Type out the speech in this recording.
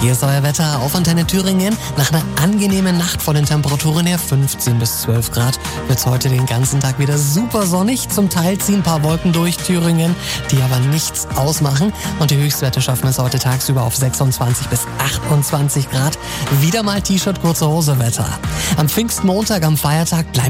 Hier ist euer Wetter auf Antenne Thüringen. Nach einer angenehmen Nacht von den Temperaturen her 15 bis 12 Grad wird es heute den ganzen Tag wieder super sonnig. Zum Teil ziehen ein paar Wolken durch Thüringen, die aber nichts ausmachen. Und die Höchstwerte schaffen es heute tagsüber auf 26 bis 28 Grad. Wieder mal T-Shirt, kurze Hose Wetter. Am Pfingstmontag, am Feiertag, bleibt